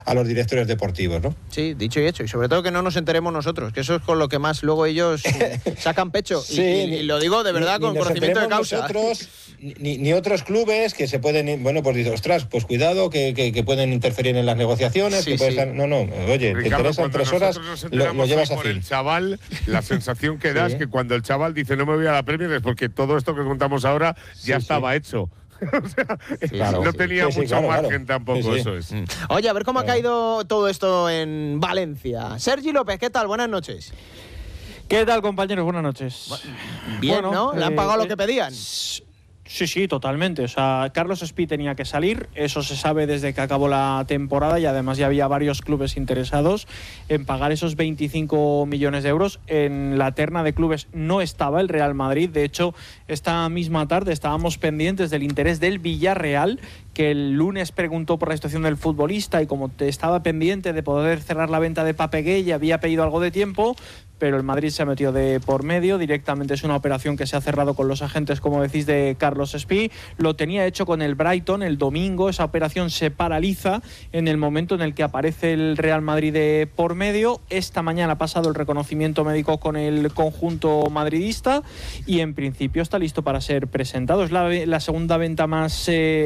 a los directores deportivos, ¿no? Sí, dicho y hecho. Y sobre todo que no nos enteremos nosotros, que eso es con lo que más luego ellos sacan pecho. Sí, y lo digo de verdad con conocimiento de causa. Nosotros, ni otros clubes que se pueden, bueno, pues dices, ostras, pues cuidado, que pueden interferir en las negociaciones. Sí, que puede sí. estar, no, oye, Ricardo, te interesan 3 horas, lo llevas por así. el chaval, la sensación que da es que cuando el chaval dice no me voy a la Premier es porque todo esto que contamos ahora ya estaba hecho. O sea, claro, no tenía mucho margen tampoco, Sí. eso es. Oye, a ver cómo ha caído todo esto en Valencia. Sergi López, ¿qué tal? Buenas noches. ¿Qué tal, compañeros? Buenas noches. Bien, ¿no? ¿Le han pagado lo que pedían? Sí, totalmente. O sea, Carlos Espí tenía que salir, eso se sabe desde que acabó la temporada y además ya había varios clubes interesados en pagar esos 25 millones de euros. En la terna de clubes no estaba el Real Madrid, de hecho, esta misma tarde estábamos pendientes del interés del Villarreal, que el lunes preguntó por la situación del futbolista y como estaba pendiente de poder cerrar la venta de Pape Gueye, había pedido algo de tiempo, pero el Madrid se ha metido de por medio. Directamente es una operación que se ha cerrado con los agentes, como decís, de Carlos Espí. Lo tenía hecho con el Brighton el domingo. Esa operación se paraliza en el momento en el que aparece el Real Madrid de por medio. Esta mañana ha pasado el reconocimiento médico con el conjunto madridista y en principio está listo para ser presentado. Es la segunda venta más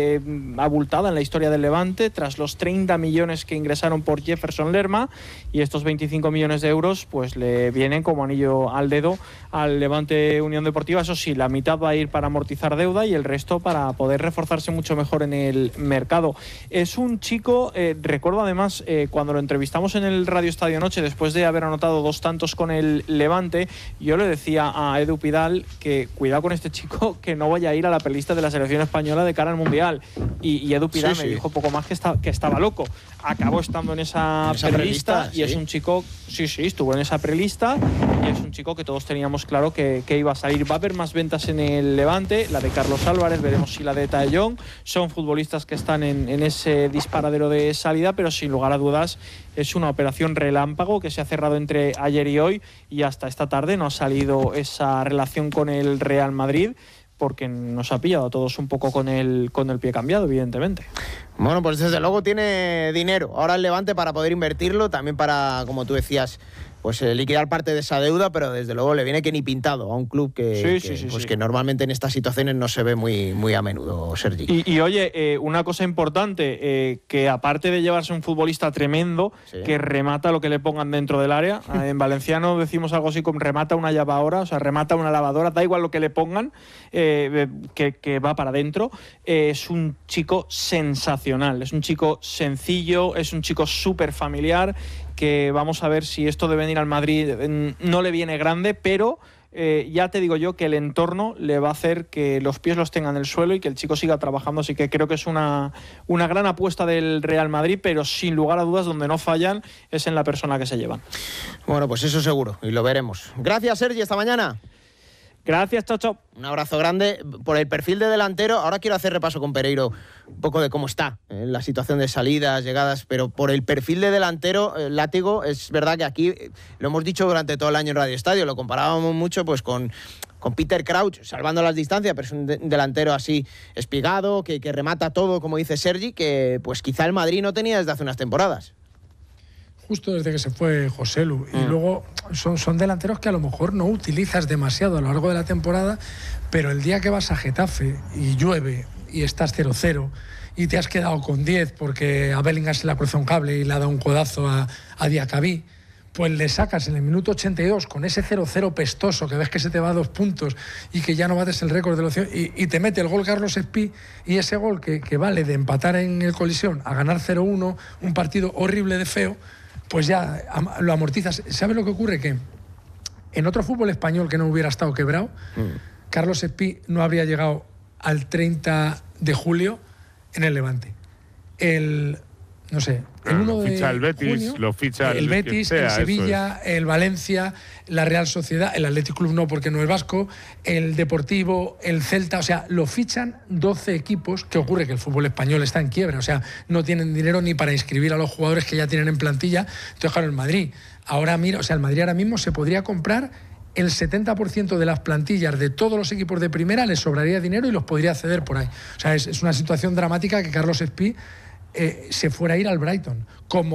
abultada en la historia del Levante, tras los 30 millones que ingresaron por Jefferson Lerma, y estos 25 millones de euros pues le vienen como anillo al dedo al Levante Unión Deportiva. Eso sí, la mitad va a ir para amortizar deuda y el resto para poder reforzarse mucho mejor en el mercado. Es un chico, recuerdo además cuando lo entrevistamos en el Radio Estadio Noche, después de haber anotado 2 tantos con el Levante, yo le decía a Edu Pidal que cuidado con este chico, que no vaya a ir a la pelista de la selección española de cara al Mundial. Y Edu Pidal me dijo poco más que estaba loco. Acabó estando en esa prelista y es un chico, estuvo en esa prelista y es un chico que todos teníamos claro que iba a salir. Va a haber más ventas en el Levante, la de Carlos Álvarez, veremos si la de Taellón. Son futbolistas que están en ese disparadero de salida, pero sin lugar a dudas es una operación relámpago que se ha cerrado entre ayer y hoy, y hasta esta tarde no ha salido esa relación con el Real Madrid, porque nos ha pillado a todos un poco con el pie cambiado, evidentemente. Bueno, pues desde luego tiene dinero ahora el Levante para poder invertirlo, también para, como tú decías, pues liquidar parte de esa deuda, pero desde luego le viene que ni pintado a un club que normalmente en estas situaciones no se ve muy a menudo, Sergi. Y oye, una cosa importante, que aparte de llevarse un futbolista tremendo, que remata lo que le pongan dentro del área, en valenciano decimos algo así como remata una lavadora, o sea, remata una lavadora, da igual lo que le pongan, que va para adentro. Es un chico sensacional, es un chico sencillo, es un chico súper familiar, que vamos a ver si esto de venir al Madrid no le viene grande, pero ya te digo yo que el entorno le va a hacer que los pies los tengan en el suelo y que el chico siga trabajando, así que creo que es una gran apuesta del Real Madrid, pero sin lugar a dudas donde no fallan es en la persona que se llevan. Bueno, pues eso seguro, y lo veremos. Gracias, Sergi, hasta mañana. Gracias, chao. Un abrazo grande. Por el perfil de delantero, ahora quiero hacer repaso con Pereiro un poco de cómo está en la situación de salidas, llegadas, pero por el perfil de delantero, Látigo, es verdad que aquí lo hemos dicho durante todo el año en Radio Estadio, lo comparábamos mucho pues con Peter Crouch, salvando las distancias, pero es un delantero así espigado, que remata todo, como dice Sergi, que pues quizá el Madrid no tenía desde hace unas temporadas. Justo desde que se fue Joselu. Y luego son delanteros que a lo mejor no utilizas demasiado a lo largo de la temporada, pero el día que vas a Getafe y llueve y estás 0-0 y te has quedado con 10 porque a Bellingham se le ha cruzado un cable y le ha dado un codazo a Diacabí, pues le sacas en el minuto 82 con ese 0-0 pestoso, que ves que se te va a 2 puntos y que ya no bates el récord de los y te mete el gol Carlos Espí, y ese gol que vale de empatar en el Colisión a ganar 0-1, un partido horrible de feo, pues ya lo amortizas. ¿Sabes lo que ocurre? Que en otro fútbol español que no hubiera estado quebrado, Carlos Espí no habría llegado al 30 de julio en el Levante. El 1 de ficha el Betis, junio, lo ficha el Betis, el Sevilla, el Valencia, la Real Sociedad, el Athletic Club no porque no es vasco, el Deportivo, el Celta, o sea, lo fichan 12 equipos. ¿Qué ocurre? Que el fútbol español está en quiebra, o sea, no tienen dinero ni para inscribir a los jugadores que ya tienen en plantilla. Entonces, claro, el Madrid, el Madrid ahora mismo se podría comprar el 70% de las plantillas de todos los equipos de primera, les sobraría dinero y los podría ceder por ahí. O sea, es una situación dramática que Carlos Espí se fuera a ir al Brighton. Como